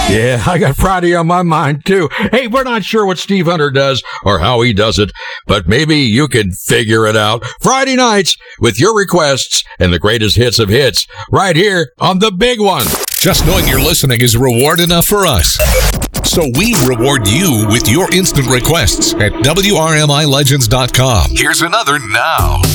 Yeah, I got Friday on my mind, too. Hey, we're not sure what Steve Hunter does or how he does it, but maybe you can figure it out. Friday nights with your requests and the greatest hits of hits right here on The Big One. Just knowing you're listening is reward enough for us. So we reward you with your instant requests at WRMILegends.com. Here's another now.